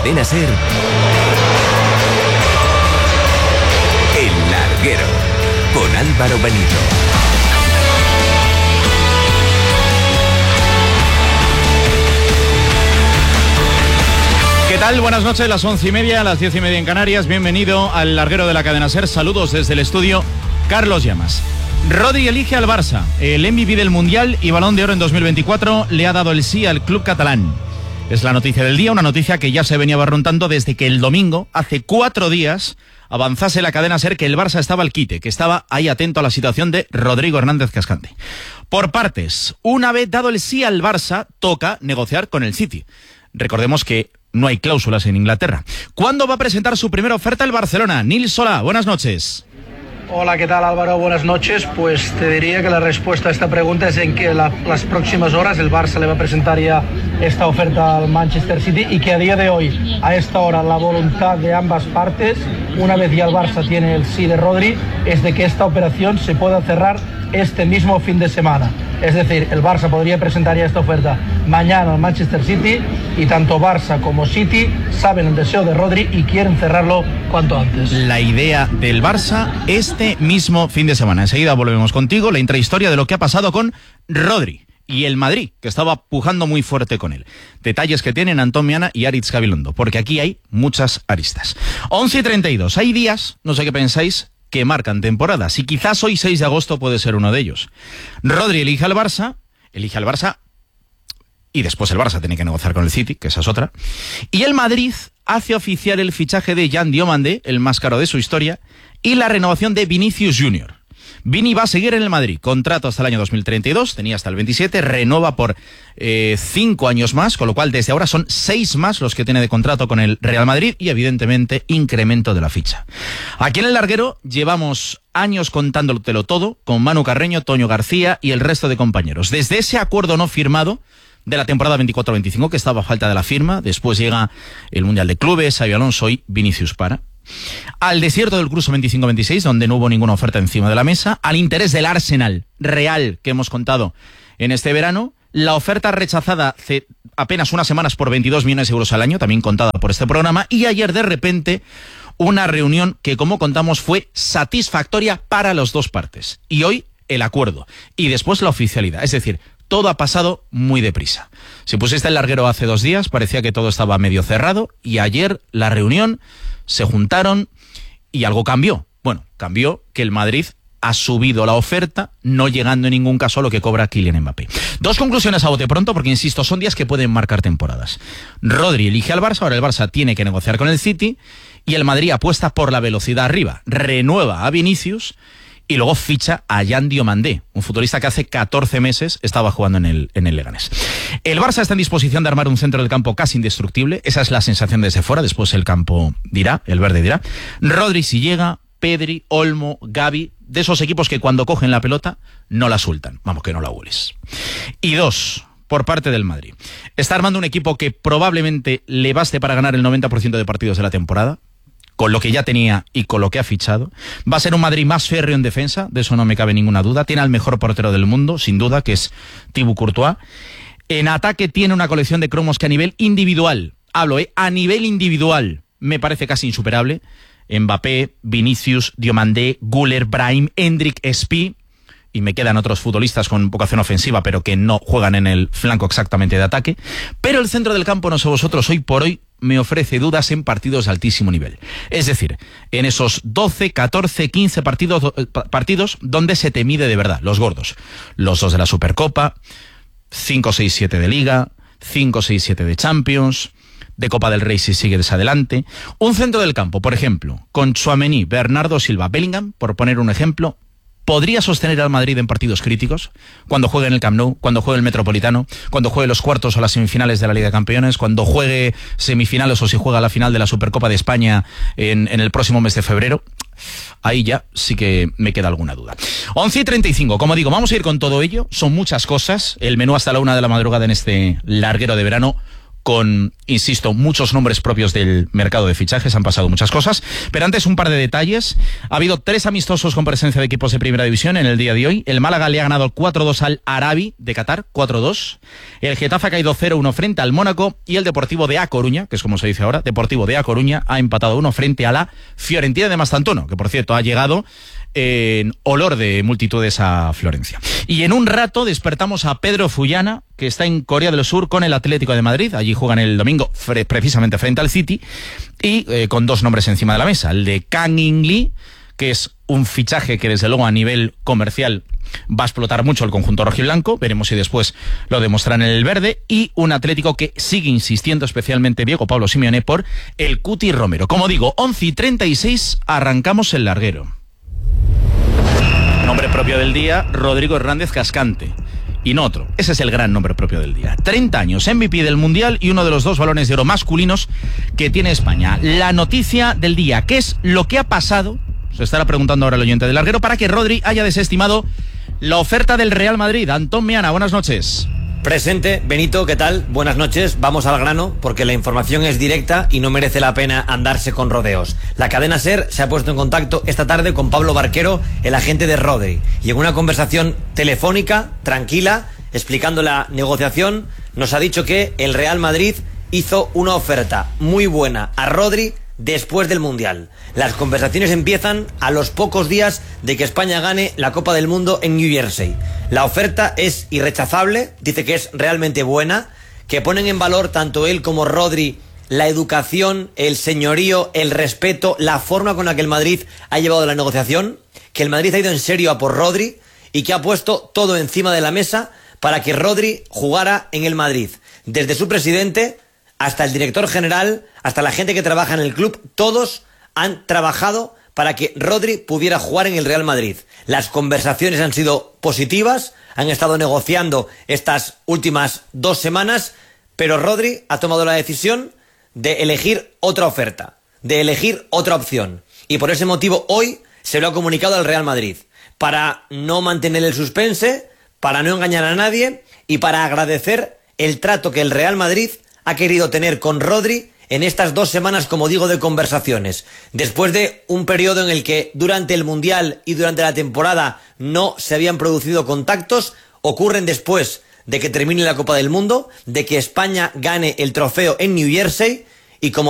Cadena SER, El Larguero, con Álvaro Benito. ¿Qué tal? Buenas noches, las 11:30, las 10:30 en Canarias. Bienvenido al Larguero de la Cadena SER. Saludos desde el estudio, Carlos Llamas. Rodri elige al Barça. El MVP del Mundial y Balón de Oro en 2024 le ha dado el sí al club catalán. Es la noticia del día, una noticia que ya se venía barruntando desde que el domingo, hace 4 días, avanzase la cadena SER que el Barça estaba al quite, que estaba ahí atento a la situación de Rodrigo Hernández Cascante. Por partes, una vez dado el sí al Barça, toca negociar con el City. Recordemos que no hay cláusulas en Inglaterra. ¿Cuándo va a presentar su primera oferta el Barcelona? Nil Solà, buenas noches. Hola, ¿qué tal, Álvaro? Buenas noches. Pues te diría que la respuesta a esta pregunta es en que las próximas horas el Barça le va a presentar ya esta oferta al Manchester City y que a día de hoy, a esta hora, la voluntad de ambas partes, una vez ya el Barça tiene el sí de Rodri, es de que esta operación se pueda cerrar este mismo fin de semana. Es decir, el Barça podría presentar ya esta oferta mañana al Manchester City y tanto Barça como City saben el deseo de Rodri y quieren cerrarlo cuanto antes. La idea del Barça este mismo fin de semana. Enseguida volvemos contigo, la intrahistoria de lo que ha pasado con Rodri y el Madrid, que estaba pujando muy fuerte con él. Detalles que tienen Antón Miana y Aritz Gabilondo, porque aquí hay muchas aristas. 11:32. Hay días, no sé qué pensáis, que marcan temporadas, y quizás hoy 6 de agosto puede ser uno de ellos. Rodri elige al Barça, y después el Barça tiene que negociar con el City, que esa es otra, y el Madrid hace oficial el fichaje de Jan Diomandé, el más caro de su historia, y la renovación de Vinicius Junior. Vini va a seguir en el Madrid, contrato hasta el año 2032, tenía hasta el 27, renueva por 5 años más, con lo cual desde ahora son 6 más los que tiene de contrato con el Real Madrid y evidentemente incremento de la ficha. Aquí en El Larguero llevamos años contándotelo todo, con Manu Carreño, Toño García y el resto de compañeros. Desde ese acuerdo no firmado de la temporada 24-25, que estaba a falta de la firma, después llega el Mundial de Clubes, Xabi Alonso y Vinicius Para, al desierto del curso 25-26, donde no hubo ninguna oferta encima de la mesa, al interés del Arsenal real que hemos contado en este verano, la oferta rechazada hace apenas unas semanas por 22 millones de euros al año, también contada por este programa, y ayer de repente una reunión que, como contamos, fue satisfactoria para las dos partes. Y hoy el acuerdo, y después la oficialidad, es decir, todo ha pasado muy deprisa. Si pusiste El Larguero hace 2 días, parecía que todo estaba medio cerrado, y ayer la reunión, se juntaron y algo cambió. Bueno, cambió que el Madrid ha subido la oferta, no llegando en ningún caso a lo que cobra Kylian Mbappé. 2 conclusiones a bote pronto, porque insisto, son días que pueden marcar temporadas. Rodri elige al Barça, ahora el Barça tiene que negociar con el City, y el Madrid apuesta por la velocidad arriba, renueva a Vinicius y luego ficha a Jan Diomandé, un futbolista que hace 14 meses estaba jugando en el Leganés. El Barça está en disposición de armar un centro del campo casi indestructible, esa es la sensación desde fuera, después el campo dirá, el verde dirá. Rodri si llega, Pedri, Olmo, Gavi, de esos equipos que cuando cogen la pelota no la sueltan, vamos, que no la hueles. Y 2, por parte del Madrid. Está armando un equipo que probablemente le baste para ganar el 90% de partidos de la temporada, con lo que ya tenía y con lo que ha fichado. Va a ser un Madrid más férreo en defensa, de eso no me cabe ninguna duda. Tiene al mejor portero del mundo, sin duda, que es Thibaut Courtois. En ataque tiene una colección de cromos que a nivel individual, a nivel individual, me parece casi insuperable. Mbappé, Vinicius, Diomandé, Güler, Brahim, Endrick, Espí, y me quedan otros futbolistas con vocación ofensiva, pero que no juegan en el flanco exactamente de ataque. Pero el centro del campo, no sé vosotros, hoy por hoy me ofrece dudas en partidos de altísimo nivel. Es decir, en esos 12, 14, 15 partidos donde se te mide de verdad, los gordos. Los 2 de la Supercopa, 5, 6, 7 de Liga, 5, 6, 7 de Champions, de Copa del Rey si sigues adelante. Un centro del campo, por ejemplo, con Tchouaméni, Bernardo Silva, Bellingham, por poner un ejemplo, ¿podría sostener al Madrid en partidos críticos? Cuando juegue en el Camp Nou, cuando juegue el Metropolitano, cuando juegue los cuartos o las semifinales de la Liga de Campeones, cuando juegue semifinales o si juega la final de la Supercopa de España en el próximo mes de febrero. Ahí ya sí que me queda alguna duda. 11:35, como digo, vamos a ir con todo ello. Son muchas cosas. El menú hasta la 1 de la madrugada en este larguero de verano, con, insisto, muchos nombres propios del mercado de fichajes. Han pasado muchas cosas. Pero antes, un par de detalles. Ha habido 3 amistosos con presencia de equipos de primera división en el día de hoy. El Málaga le ha ganado 4-2 al Arabi de Qatar, 4-2. El Getafe ha caído 0-1 frente al Mónaco. Y el Deportivo de A Coruña, que es como se dice ahora, Deportivo de A Coruña, ha empatado 1 frente a la Fiorentina de Mastantuono, que por cierto ha llegado en olor de multitudes a Florencia. Y en un rato despertamos a Pedro Fullana, que está en Corea del Sur con el Atlético de Madrid. Allí juegan el domingo precisamente frente al City, y con 2 nombres encima de la mesa. El de Kang In-lee, que es un fichaje que desde luego a nivel comercial va a explotar mucho el conjunto rojiblanco. Veremos si después lo demuestran en el verde. Y un Atlético que sigue insistiendo, especialmente Diego Pablo Simeone, por el Cuti Romero. Como digo, 11:36, arrancamos el larguero. Nombre propio del día, Rodrigo Hernández Cascante. Y no otro. Ese es el gran nombre propio del día. 30 años, MVP del Mundial y uno de los 2 balones de oro masculinos que tiene España. La noticia del día, ¿qué es lo que ha pasado? Se estará preguntando ahora el oyente del larguero, para que Rodri haya desestimado la oferta del Real Madrid. Antón Meana, buenas noches. Presente, Benito, ¿qué tal? Buenas noches, vamos al grano, porque la información es directa y no merece la pena andarse con rodeos. La cadena SER se ha puesto en contacto esta tarde con Pablo Barquero, el agente de Rodri, y en una conversación telefónica, tranquila, explicando la negociación, nos ha dicho que el Real Madrid hizo una oferta muy buena a Rodri después del Mundial. Las conversaciones empiezan a los pocos días de que España gane la Copa del Mundo en New Jersey. La oferta es irrechazable, dice que es realmente buena, que ponen en valor tanto él como Rodri la educación, el señorío, el respeto, la forma con la que el Madrid ha llevado la negociación, que el Madrid ha ido en serio a por Rodri y que ha puesto todo encima de la mesa para que Rodri jugara en el Madrid. Desde su presidente hasta el director general, hasta la gente que trabaja en el club, todos han trabajado para que Rodri pudiera jugar en el Real Madrid. Las conversaciones han sido positivas, han estado negociando estas últimas 2 semanas, pero Rodri ha tomado la decisión de elegir otra oferta, de elegir otra opción. Y por ese motivo hoy se lo ha comunicado al Real Madrid, para no mantener el suspense, para no engañar a nadie y para agradecer el trato que el Real Madrid ha querido tener con Rodri en estas 2 semanas, como digo, de conversaciones. Después de un periodo en el que durante el Mundial y durante la temporada no se habían producido contactos, ocurren después de que termine la Copa del Mundo, de que España gane el trofeo en New Jersey, y como